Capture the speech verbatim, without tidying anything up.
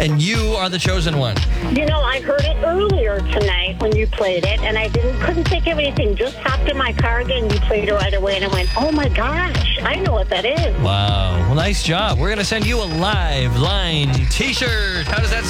and you are the chosen one. You know, I heard it earlier tonight when you played it, and I didn't couldn't think of anything. Just hopped in my car again, you played it right away, and I went, oh my gosh, I know what that is. Wow. Well, nice job. We're going to send you a Live Line t-shirt. How does that sound?